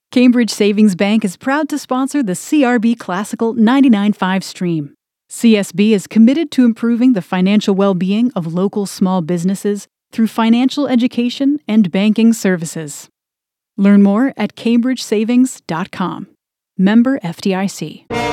Cambridge Savings Bank is proud to sponsor the CRB Classical 99.5 stream. CSB is committed to improving the financial well-being of local small businesses through financial education and banking services. Learn more at cambridgesavings.com. Member FDIC.